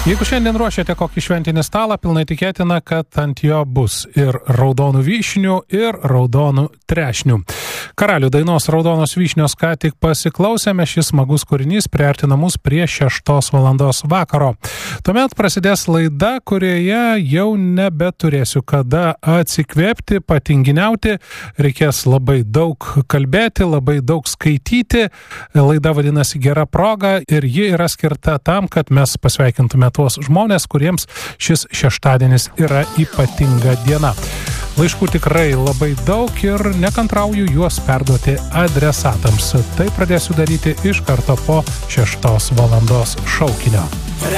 Jeigu šiandien ruošiate kokį šventinį stalą, pilnai tikėtina, kad ant jo bus ir raudonų vyšnių, ir raudonų trešnių. Karalių dainos Raudonos vyšnios ką tik pasiklausėme, šis smagus kūrinys priartina mus prie 6 valandos vakaro. Tuomet prasidės laida, kurioje jau nebeturėsiu kada atsikvėpti, patinginiauti, reikės labai daug kalbėti, labai daug skaityti. Laida vadinasi Gera proga ir ji yra skirta tam, kad mes pasveikintume tuos žmonės, kuriems šis šeštadienis yra ypatinga diena. Laiškų tikrai labai daug ir nekantrauju juos perduoti adresatams. Tai pradėsiu daryti iš karto po 6 valandos šaukinio.